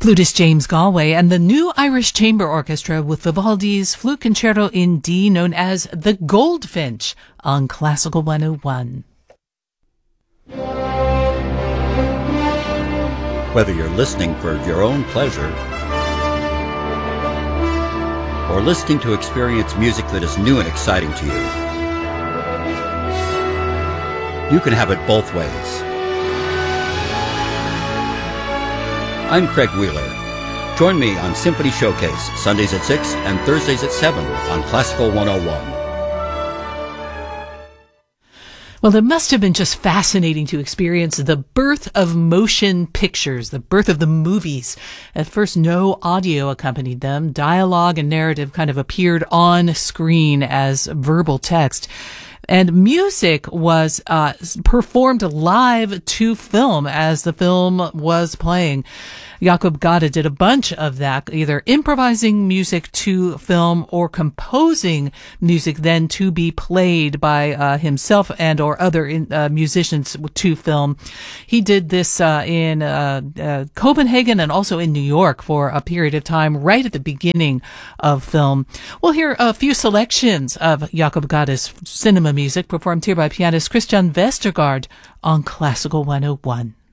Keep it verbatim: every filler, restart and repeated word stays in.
flutist James Galway and the New Irish Chamber Orchestra with Vivaldi's Flute Concerto in D, known as the Goldfinch, on Classical one oh one. Whether you're listening for your own pleasure or listening to experience music that is new and exciting to you, you can have it both ways. I'm Craig Wheeler. Join me on Symphony Showcase, Sundays at six and Thursdays at seven on Classical one oh one. Well, it must have been just fascinating to experience the birth of motion pictures, the birth of the movies. At first, no audio accompanied them. Dialogue and narrative kind of appeared on screen as verbal text. And music was uh, performed live to film as the film was playing. Jakub Gada did a bunch of that, either improvising music to film or composing music then to be played by uh, himself and or other in, uh, musicians to film. He did this uh, in uh, uh, Copenhagen and also in New York for a period of time right at the beginning of film. We'll hear a few selections of Jakub Gada's cinema music performed here by pianist Christian Vestergaard on Classical one oh one.